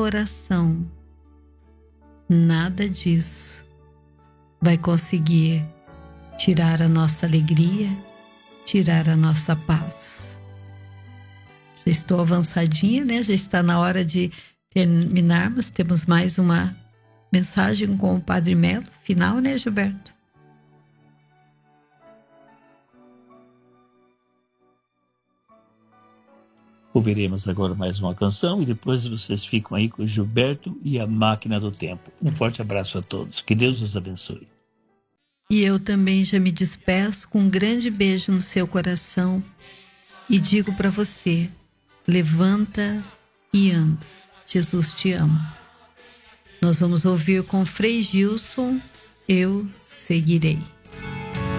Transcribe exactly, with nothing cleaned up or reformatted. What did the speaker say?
oração, nada disso vai conseguir tirar a nossa alegria, tirar a nossa paz. Já estou avançadinha, né? Já está na hora de terminarmos. Temos mais uma mensagem com o Padre Melo, final, né, Gilberto? Ouviremos agora mais uma canção e depois vocês ficam aí com o Gilberto e a Máquina do Tempo. Um forte abraço a todos. Que Deus os abençoe. E eu também já me despeço com um grande beijo no seu coração e digo para você: levanta e anda. Jesus te ama. Nós vamos ouvir com Frei Gilson, Eu Seguirei.